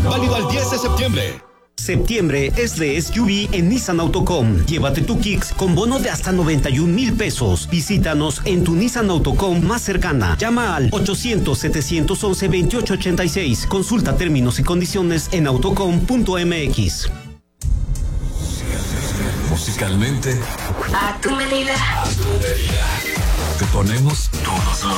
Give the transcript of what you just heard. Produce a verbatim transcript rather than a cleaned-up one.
Válido al diez de septiembre. Septiembre es de S U V en Nissan Autocom. Llévate tu Kicks con bono de hasta noventa y un mil pesos. Visítanos en tu Nissan Autocom más cercana. Llama al ochocientos, setecientos once, veintiocho ochenta y seis. Consulta términos y condiciones en autocom punto m x. Musicalmente, a tu medida. a tu medida. Te ponemos todos